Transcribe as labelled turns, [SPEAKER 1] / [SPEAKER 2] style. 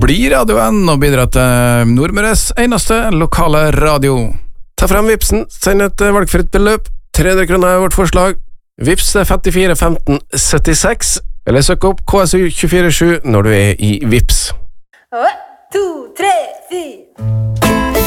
[SPEAKER 1] blir radioen og bidrar til Nordmøres eneste lokale radio.
[SPEAKER 2] Ta frem Vipsen, send et valgfritt beløp. 300 kroner er vårt forslag. Vips 54 15 76, eller søk opp KSU 24/7 når du er i Vips.
[SPEAKER 3] 1, 2, 3, 4